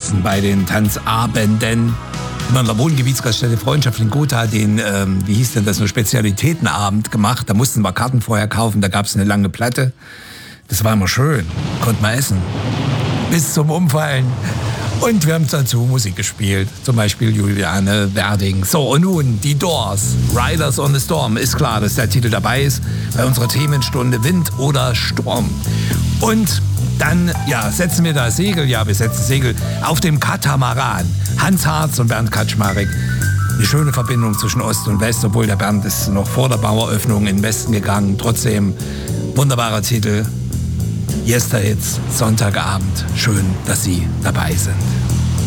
unterstützen bei den Tanzabenden. Immer in der Wohngebietsgaststätte Freundschaft in Gotha den, wie hieß denn das, so Spezialitätenabend gemacht. Da mussten wir Karten vorher kaufen, da gab es eine lange Platte. Das war immer schön, konnte man essen. Bis zum Umfallen. Und wir haben dazu Musik gespielt, zum Beispiel Juliane Werding. So, und nun die Doors, Riders on the Storm. Ist klar, dass der Titel dabei ist bei unserer Themenstunde Wind oder Sturm. Und dann, ja, setzen wir da Segel, wir setzen Segel auf dem Katamaran. Hans Harz und Bernd Kaczmarek. Eine schöne Verbindung zwischen Ost und West, obwohl der Bernd ist noch vor der Maueröffnung in den Westen gegangen. Trotzdem wunderbarer Titel. Yesterhits, Sonntagabend. Schön, dass Sie dabei sind.